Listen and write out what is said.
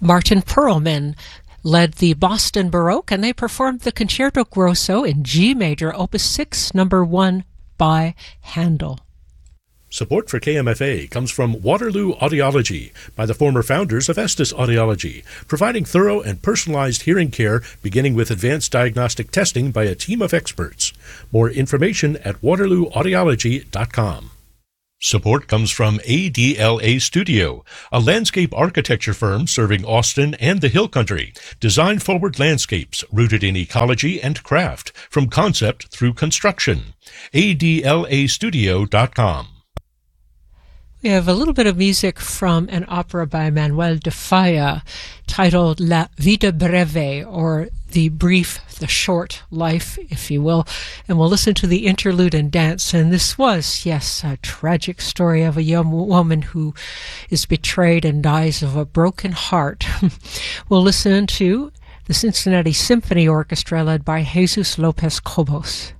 Martin Perlman led the Boston Baroque, and they performed the Concerto Grosso in G major, Opus 6, number 1 by Handel. Support for KMFA comes from Waterloo Audiology by the former founders of Estes Audiology, providing thorough and personalized hearing care beginning with advanced diagnostic testing by a team of experts. More information at waterlooaudiology.com. Support comes from ADLA Studio, a landscape architecture firm serving Austin and the Hill Country. Design-forward landscapes rooted in ecology and craft, from concept through construction. ADLAstudio.com. We have a little bit of music from an opera by Manuel de Falla titled La Vida Breve, or the short life, if you will. And we'll listen to the interlude and dance. And this was, yes, a tragic story of a young woman who is betrayed and dies of a broken heart. We'll listen to the Cincinnati Symphony Orchestra led by Jesus Lopez Cobos.